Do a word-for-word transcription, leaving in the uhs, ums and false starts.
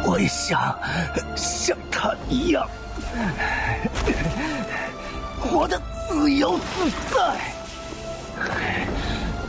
我也想像他一样，活得自由自在。